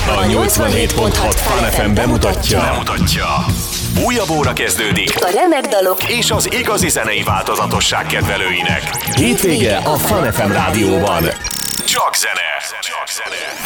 A 87.6 Fun FM bemutatja. Újabb óra kezdődik. A remek dalok és az igazi zenei változatosság kedvelőinek. Hétvége a Fun FM rádióban. Csak zene.